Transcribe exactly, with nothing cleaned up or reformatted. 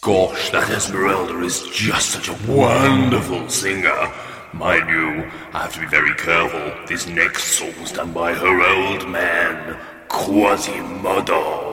Gosh, that Esmeralda is just such a wonderful singer. Mind you, I have to be very careful. This next song's done by her old man, Quasimodo.